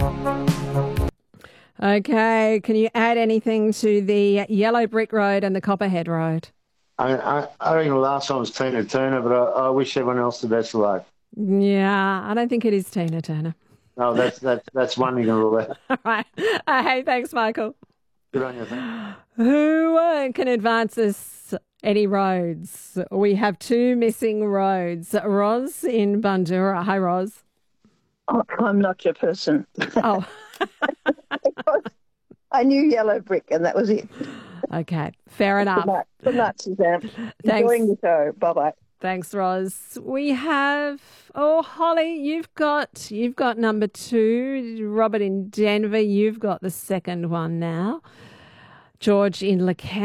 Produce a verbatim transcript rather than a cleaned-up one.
Okay, can you add anything to the Yellow Brick Road and the Copperhead Road? I, I, I reckon the last one was Tina Turner, but I, I wish everyone else the best of luck. Yeah, I don't think it is Tina Turner. No, that's that's that's one you can rule out. All right. Uh, hey, thanks, Michael. Good on you. Thank Who uh, can advance us any roads? We have two missing roads. Roz in Bundoora. Hi, Roz. Oh, I'm not your person. Oh, I knew Yellow Brick, and that was it. okay. Fair Good enough. night, Good night Suzanne. Thanks. Enjoying the show. Bye bye. Thanks, Roz. We have oh Holly, you've got you've got number two. Robert in Denver, you've got the second one now. George in Lacan.